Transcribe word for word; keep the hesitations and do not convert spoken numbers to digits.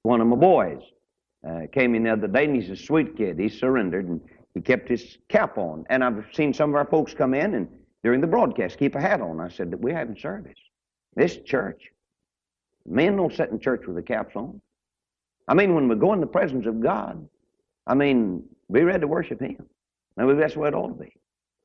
One of my boys uh, came in the other day, and he's a sweet kid. He surrendered, and he kept his cap on. And I've seen some of our folks come in and during the broadcast keep a hat on. I said, we're having service. This church, men don't sit in church with the caps on. I mean, when we go in the presence of God, I mean, be ready to worship Him. Now, that's the way it ought to be.